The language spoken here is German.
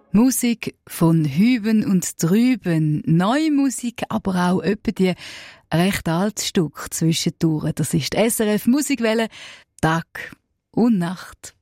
Musik von Hüben und Drüben, neue Musik, aber auch etwa die recht altes Stück zwischendurch. Das ist die SRF Musikwelle, Tag und Nacht.